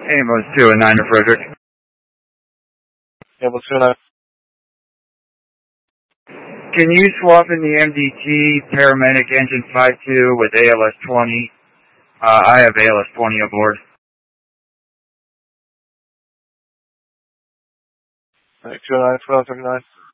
Ambulance 209 to Frederick. Ambulance 209. Can you swap in the MDT paramedic engine 52 with ALS 20? I have ALS 20 aboard. Alright, 209, 1239.